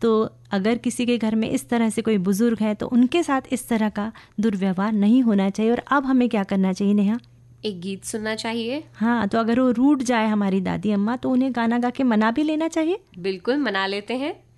तो अगर किसी के घर में इस तरह से कोई बुजुर्ग है तो उनके साथ इस तरह का दुर्व्यवहार नहीं होना चाहिए। और अब हमें क्या करना चाहिए नेहा? एक गीत सुनना चाहिए। हाँ, तो अगर वो रूठ जाए हमारी दादी अम्मा तो उन्हें गाना गा के मना भी लेना चाहिए। बिल्कुल, मना लेते हैं।